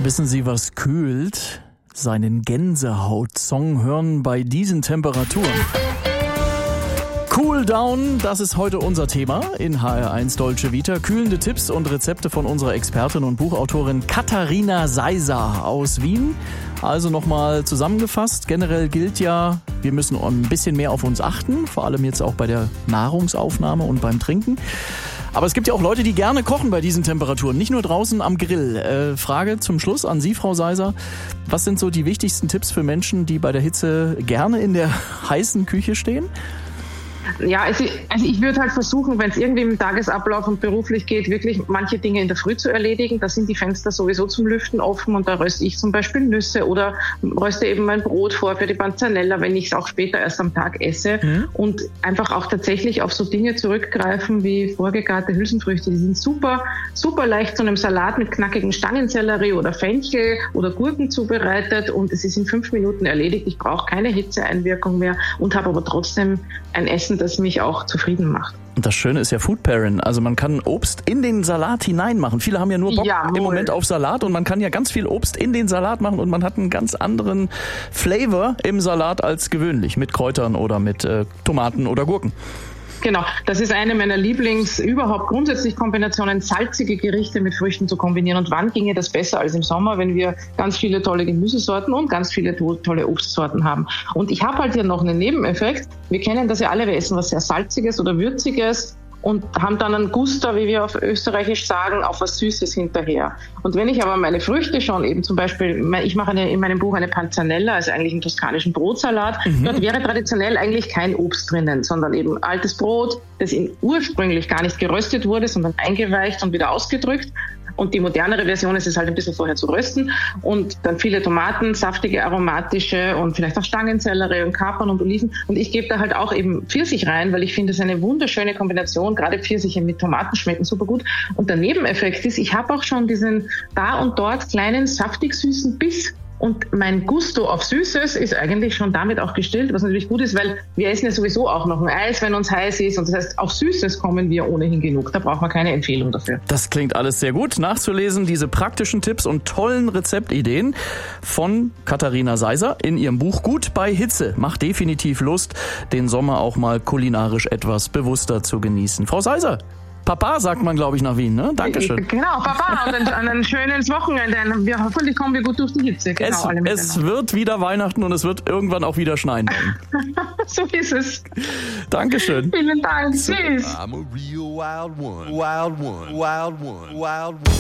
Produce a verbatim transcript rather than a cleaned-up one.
Wissen Sie, was kühlt? Seinen Gänsehaut-Song hören bei diesen Temperaturen. Cool Down, das ist heute unser Thema in H R eins Dolce Vita. Kühlende Tipps und Rezepte von unserer Expertin und Buchautorin Katharina Seiser aus Wien. Also nochmal zusammengefasst, generell gilt ja, wir müssen ein bisschen mehr auf uns achten, vor allem jetzt auch bei der Nahrungsaufnahme und beim Trinken. Aber es gibt ja auch Leute, die gerne kochen bei diesen Temperaturen, nicht nur draußen am Grill. Äh, Frage zum Schluss an Sie, Frau Seiser. Was sind so die wichtigsten Tipps für Menschen, die bei der Hitze gerne in der heißen Küche stehen? Ja, also, also ich würde halt versuchen, wenn es irgendwie im Tagesablauf und beruflich geht, wirklich manche Dinge in der Früh zu erledigen. Da sind die Fenster sowieso zum Lüften offen und da röste ich zum Beispiel Nüsse oder röste eben mein Brot vor für die Panzanella, wenn ich es auch später erst am Tag esse. Mhm. Und einfach auch tatsächlich auf so Dinge zurückgreifen wie vorgegarte Hülsenfrüchte. Die sind super, super leicht zu einem Salat mit knackigen Stangensellerie oder Fenchel oder Gurken zubereitet und es ist in fünf Minuten erledigt. Ich brauche keine Hitzeeinwirkung mehr und habe aber trotzdem ein Essen, das mich auch zufrieden macht. Und das Schöne ist ja Food Pairing. Also man kann Obst in den Salat hineinmachen. Viele haben ja nur Bock ja, im Moment auf Salat und man kann ja ganz viel Obst in den Salat machen und man hat einen ganz anderen Flavor im Salat als gewöhnlich mit Kräutern oder mit äh, Tomaten oder Gurken. Genau, das ist eine meiner Lieblings überhaupt grundsätzlich Kombinationen, salzige Gerichte mit Früchten zu kombinieren. Und wann ginge das besser als im Sommer, wenn wir ganz viele tolle Gemüsesorten und ganz viele to- tolle Obstsorten haben. Und ich habe halt hier noch einen Nebeneffekt. Wir kennen das ja alle, wir essen was sehr Salziges oder Würziges und haben dann einen Guster, wie wir auf Österreichisch sagen, auf was Süßes hinterher. Und wenn ich aber meine Früchte schon eben zum Beispiel, ich mache eine, in meinem Buch eine Panzanella, also eigentlich einen toskanischen Brotsalat, mhm. dort wäre traditionell eigentlich kein Obst drinnen, sondern eben altes Brot, das in ursprünglich gar nicht geröstet wurde, sondern eingeweicht und wieder ausgedrückt. Und die modernere Version ist es halt ein bisschen vorher zu rösten und dann viele Tomaten, saftige, aromatische und vielleicht auch Stangensellerie und Kapern und Oliven. Und ich gebe da halt auch eben Pfirsich rein, weil ich finde, es ist eine wunderschöne Kombination. Gerade Pfirsiche mit Tomaten schmecken super gut. Und der Nebeneffekt ist, ich habe auch schon diesen da und dort kleinen, saftig süßen Biss. Und mein Gusto auf Süßes ist eigentlich schon damit auch gestillt, was natürlich gut ist, weil wir essen ja sowieso auch noch ein Eis, wenn uns heiß ist. Und das heißt, auf Süßes kommen wir ohnehin genug. Da braucht man keine Empfehlung dafür. Das klingt alles sehr gut. Nachzulesen, diese praktischen Tipps und tollen Rezeptideen von Katharina Seiser in ihrem Buch Gut bei Hitze. Macht definitiv Lust, den Sommer auch mal kulinarisch etwas bewusster zu genießen. Frau Seiser, Papa sagt man, glaube ich, nach Wien, ne? Dankeschön. Genau, Papa und ein, ein schönes Wochenende. Wir, hoffentlich kommen wir gut durch die Hitze. Genau, es, alle es wird wieder Weihnachten und es wird irgendwann auch wieder schneien. So ist es. Dankeschön. Vielen Dank. Tschüss. I'm a real wild one. Wild one. Wild one. Wild one.